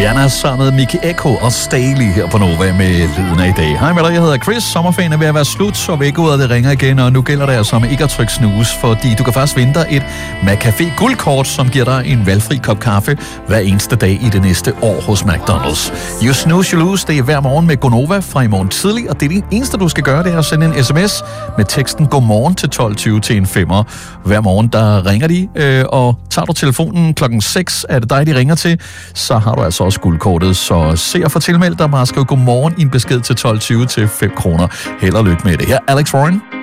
Rihanna sammen med Mickey Echo og Staley her på Nova med lyden af i dag. Hej med dig, jeg hedder Chris. Sommerferien er ved at være slut, så vækkeuret det ringer igen, og nu gælder det altså med ikke at trykke snooze, fordi du kan faktisk vinde dig et McCafé guldkort, som giver dig en valgfri kop kaffe hver eneste dag i det næste år hos McDonald's. You snooze, you lose, det er hver morgen med Gonova fra i morgen tidlig, og det er det eneste, du skal gøre, det er at sende en sms med teksten godmorgen til 12.20 til en 5'er. Hver morgen, der ringer de, og tager du telefonen klokken 6, er det dig, de ringer til, så har du altså også guldkortet. Så se og få tilmeldt dig, bare skriv godmorgen i en besked til 12.20 til 5 kroner. Held og lykke med det. Her Alex Warren.